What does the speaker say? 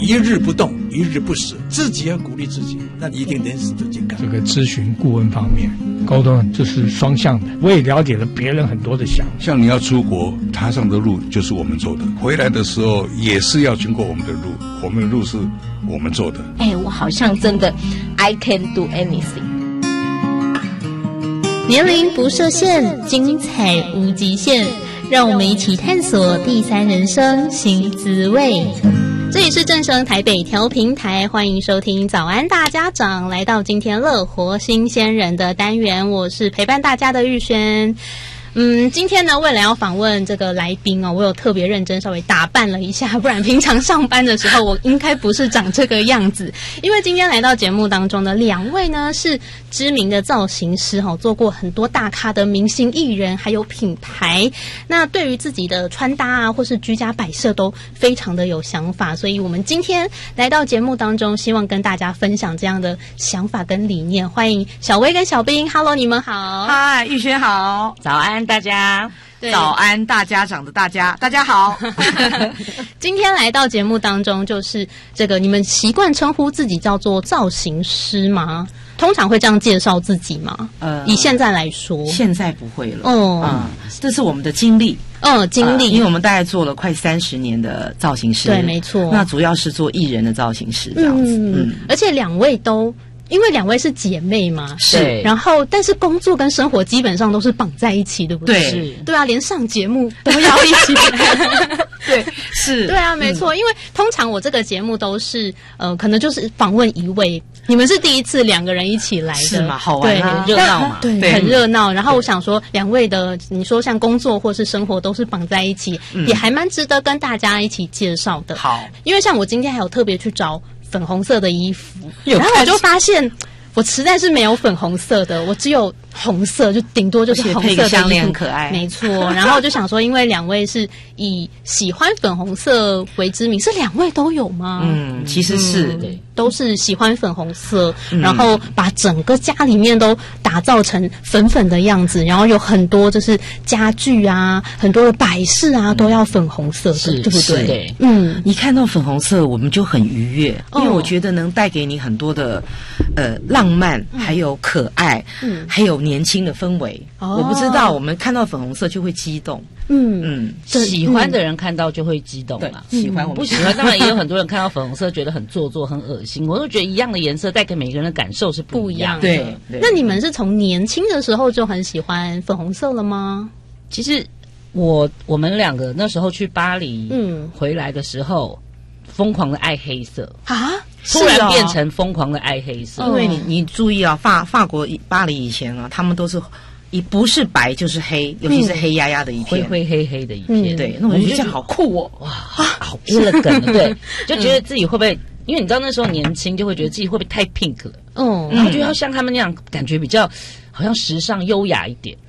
一日不动，一日不死，自己要鼓励自己，那你一定能使得金刚。 这个咨询顾问方面，沟通就是双向的，我也了解了别人很多的想法。 像你要出国，踏上的路就是我们走的，回来的时候也是要经过我们的路，我们的路是我们做的。 我好像真的 I can do anything。 年龄不设限，精彩无极限，让我们一起探索第三人生新滋味。这里是正声台北调频台，欢迎收听早安大家长，来到今天乐活新鲜人的单元，我是陪伴大家的玉轩。今天呢，为了要访问这个来宾哦，我有特别认真稍微打扮了一下，不然平常上班的时候我应该不是长这个样子。因为今天来到节目当中的两位呢是知名的造型师做过很多大咖的明星艺人还有品牌，那对于自己的穿搭啊或是居家摆设都非常的有想法，所以我们今天来到节目当中，希望跟大家分享这样的想法跟理念。欢迎小薇跟小兵 ，Hello， 你们好。 嗨，玉轩好， 早安大家。 早安大家长的大家好。 今天来到节目当中，就是这个你们习惯称呼自己叫做造型师吗？通常会这样介绍自己吗？以现在来说， 现在不会了。这是我们的经历。 经历， 因为我们大概做了快30年的造型师。 对，没错。 那主要是做艺人的造型师这样子。 而且两位都。因为两位是姐妹嘛， 是， 然后但是工作跟生活基本上都是绑在一起，对不对？对啊，连上节目都要一起。 对，是， 对啊，没错。因为通常我这个节目都是可能就是访问一位，你们是第一次两个人一起来的， 是嘛？好玩啊，热闹嘛， 对，很热闹。然后我想说，两位的你说像工作或是生活都是绑在一起，也还蛮值得跟大家一起介绍的。 好， 因为像我今天还有特别去找粉红色的衣服，然后我就发现我实在是没有粉红色的，我只有红色，就顶多就是红色的衣服， 项链很可爱， 没错。然后我就想说，因为两位是以喜欢粉红色为知名，是两位都有吗？ 其实是都是喜欢粉红色，然后把整个家里面都打造成粉粉的样子，然后有很多就是家具啊，很多的摆饰啊，都要粉红色的，对不对？ 一看到粉红色，我们就很愉悦，因为我觉得能带给你很多的浪漫，还有可爱，还有年轻的氛围。我不知道，我们看到粉红色就会激动。 喜欢的人看到就会激动嘛。 喜欢我们不喜欢，当然也有很多人看到粉红色觉得很做作、很恶心。我都觉得一样的颜色带给每个人的感受是不一样的。 对， 那你们是从年轻的时候就很喜欢粉红色了吗？ 其实我们两个那时候去巴黎，回来的时候疯狂的爱黑色啊。 突然变成疯狂的爱黑色， 因为你注意啊，法国巴黎以前啊，他们都是不是白就是黑，尤其是黑压压的一片， 灰黑黑的一片。 对，那我觉得这样好酷哦， 哇，好 elegant，对，就觉得自己会不会，因为你知道那时候年轻，就会觉得自己会不会太 pink 了，然后就要像他们那样，感觉比较好像时尚优雅一点。